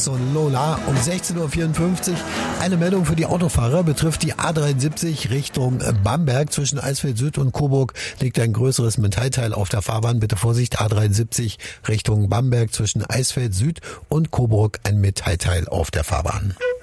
Max und Lola um 16.54 Uhr. Eine Meldung für die Autofahrer betrifft die A73 Richtung Bamberg. Zwischen Eisfeld Süd und Coburg liegt ein größeres Metallteil auf der Fahrbahn. Bitte Vorsicht, A73 Richtung Bamberg. Zwischen Eisfeld Süd und Coburg ein Metallteil auf der Fahrbahn.